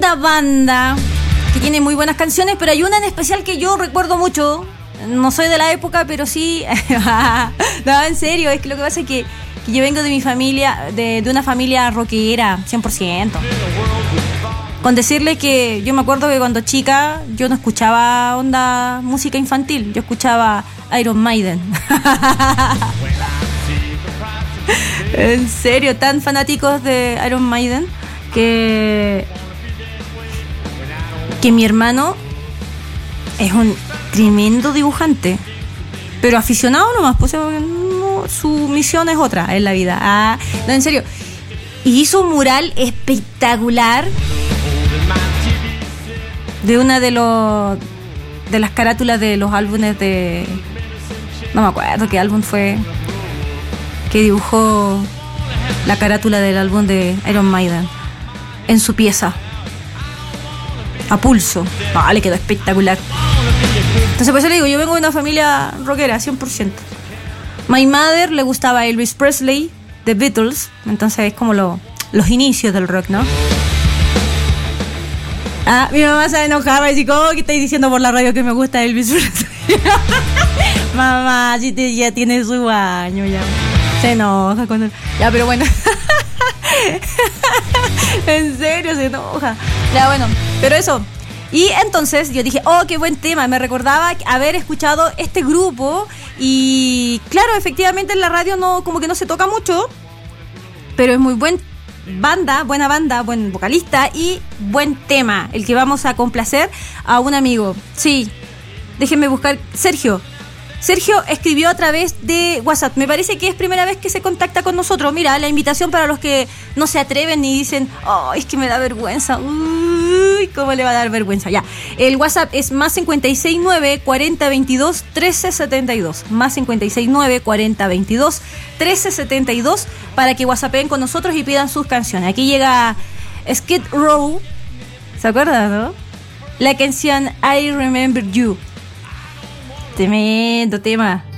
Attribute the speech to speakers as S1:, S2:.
S1: una banda que tiene muy buenas canciones, pero hay una en especial que yo recuerdo mucho. No soy de la época, pero sí. No, en serio, es que lo que pasa es que yo vengo de mi familia, de una familia rockera, 100%. Con decirle que yo me acuerdo que cuando chica yo no escuchaba música infantil, yo escuchaba Iron Maiden. En serio, tan fanáticos de Iron Maiden que mi hermano es un tremendo dibujante, pero aficionado nomás, pues no, su misión es otra en la vida. No, en serio. Y hizo un mural espectacular de una de las carátulas de los álbumes de... No me acuerdo qué álbum fue que dibujó la carátula del álbum de Iron Maiden en su pieza a pulso. Le quedó espectacular. Entonces por eso le digo, yo vengo de una familia rockera 100%. My mother le gustaba Elvis Presley, The Beatles, entonces es como los inicios del rock, ¿no? Mi mamá se enojaba y dice, ¿cómo que estáis diciendo por la radio que me gusta Elvis Presley? Mamá, si ya tiene su año, ya. Se enoja cuando... Ya, pero bueno. En serio, se enoja. Ya, bueno, pero eso. Y entonces yo dije, qué buen tema. Me recordaba haber escuchado este grupo. Y claro, efectivamente en la radio como que no se toca mucho, pero es muy buena banda, buen vocalista y buen tema, el que vamos a complacer a un amigo. Sí, déjenme buscar. Sergio escribió a través de WhatsApp. Me parece que es primera vez que se contacta con nosotros. Mira, la invitación para los que no se atreven y dicen, es que me da vergüenza. Uy, ¿cómo le va a dar vergüenza? Ya. El WhatsApp es más 569 40 22 13 72. Más 569 40 22 13 72 para que whatsappen con nosotros y pidan sus canciones. Aquí llega Skid Row. ¿Se acuerdan, no? La canción I Remember You. Tremendo tema.